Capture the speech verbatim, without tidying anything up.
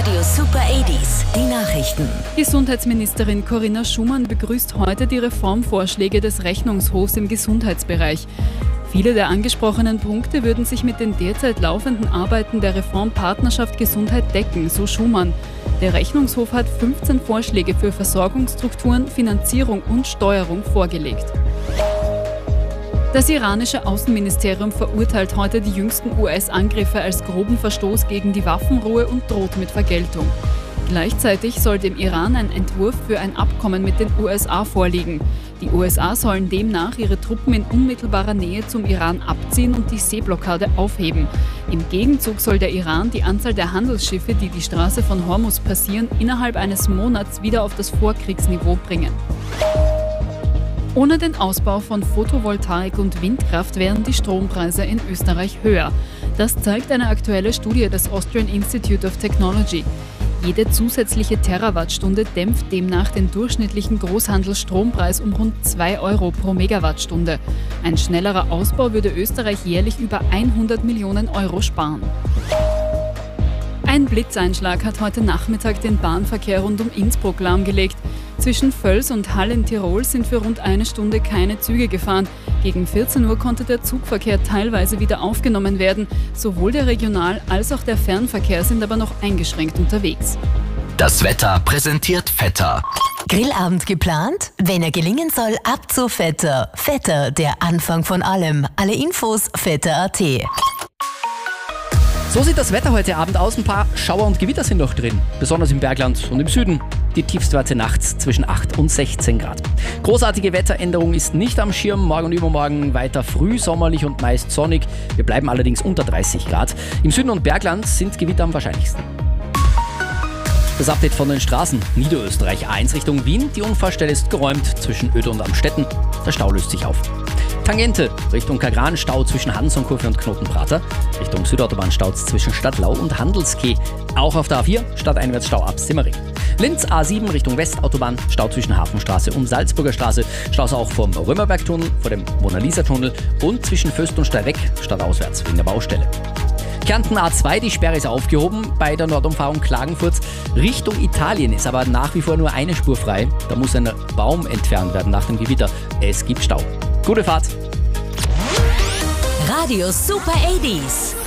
Radio Super achtziger, die Nachrichten. Gesundheitsministerin Corinna Schumann begrüßt heute die Reformvorschläge des Rechnungshofs im Gesundheitsbereich. Viele der angesprochenen Punkte würden sich mit den derzeit laufenden Arbeiten der Reform Partnerschaft Gesundheit decken, so Schumann. Der Rechnungshof hat fünfzehn Vorschläge für Versorgungsstrukturen, Finanzierung und Steuerung vorgelegt. Das iranische Außenministerium verurteilt heute die jüngsten U S-Angriffe als groben Verstoß gegen die Waffenruhe und droht mit Vergeltung. Gleichzeitig soll dem Iran ein Entwurf für ein Abkommen mit den U S A vorliegen. Die U S A sollen demnach ihre Truppen in unmittelbarer Nähe zum Iran abziehen und die Seeblockade aufheben. Im Gegenzug soll der Iran die Anzahl der Handelsschiffe, die die Straße von Hormuz passieren, innerhalb eines Monats wieder auf das Vorkriegsniveau bringen. Ohne den Ausbau von Photovoltaik und Windkraft wären die Strompreise in Österreich höher. Das zeigt eine aktuelle Studie des Austrian Institute of Technology. Jede zusätzliche Terawattstunde dämpft demnach den durchschnittlichen Großhandelsstrompreis um rund zwei Euro pro Megawattstunde. Ein schnellerer Ausbau würde Österreich jährlich über hundert Millionen Euro sparen. Ein Blitzeinschlag hat heute Nachmittag den Bahnverkehr rund um Innsbruck lahmgelegt. Zwischen Völs und Hall in Tirol sind für rund eine Stunde keine Züge gefahren. Gegen vierzehn Uhr konnte der Zugverkehr teilweise wieder aufgenommen werden. Sowohl der Regional- als auch der Fernverkehr sind aber noch eingeschränkt unterwegs. Das Wetter präsentiert Vetter. Grillabend geplant? Wenn er gelingen soll, ab zu Vetter. Vetter, der Anfang von allem. Alle Infos vetter punkt at. So sieht das Wetter heute Abend aus. Ein paar Schauer und Gewitter sind noch drin, besonders im Bergland und im Süden. Die Tiefstwerte nachts zwischen acht und sechzehn Grad. Großartige Wetteränderung ist nicht am Schirm. Morgen und übermorgen weiter früh sommerlich und meist sonnig. Wir bleiben allerdings unter dreißig Grad. Im Süden und Bergland sind Gewitter am wahrscheinlichsten. Das Update von den Straßen. Niederösterreich A eins Richtung Wien. Die Unfallstelle ist geräumt zwischen Öde und Amstetten. Der Stau löst sich auf. Tangente Richtung Kagran, Stau zwischen Hansonkurve und Knotenprater. Richtung Südautobahn staut zwischen Stadtlau und Handelskeh. Auch auf der A vier stadteinwärts Stau ab Simmering. Linz A sieben Richtung Westautobahn, Stau zwischen Hafenstraße und Salzburger Straße. Staus auch vom Römerbergtunnel, vor dem Mona-Lisa-Tunnel und zwischen Föst und Steyr weg, stadtauswärts wegen der Baustelle. Kärnten A zwei, die Sperre ist aufgehoben bei der Nordumfahrung Klagenfurt. Richtung Italien ist aber nach wie vor nur eine Spur frei. Da muss ein Baum entfernt werden nach dem Gewitter. Es gibt Stau. Gute Fahrt! Radio Super achtziger.